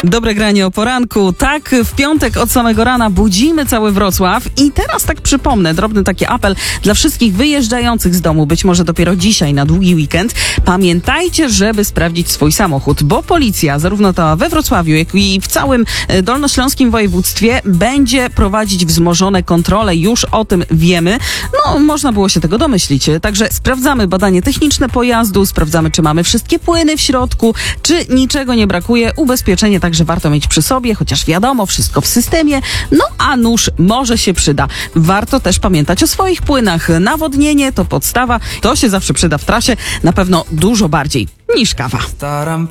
Dobre granie o poranku. Tak, w piątek od samego rana budzimy cały Wrocław i teraz tak przypomnę, drobny taki apel dla wszystkich wyjeżdżających z domu, być może dopiero dzisiaj na długi weekend. Pamiętajcie, żeby sprawdzić swój samochód, bo policja, zarówno ta we Wrocławiu, jak i w całym dolnośląskim województwie, będzie prowadzić wzmożone kontrole. Już o tym wiemy. No, można było się tego domyślić. Także sprawdzamy badanie techniczne pojazdu, sprawdzamy, czy mamy wszystkie płyny w środku, czy niczego nie brakuje. Ubezpieczenie także warto mieć przy sobie, chociaż wiadomo, wszystko w systemie. No a nóż może się przyda. Warto też pamiętać o swoich płynach. Nawodnienie to podstawa. To się zawsze przyda w trasie. Na pewno dużo bardziej niż kawa.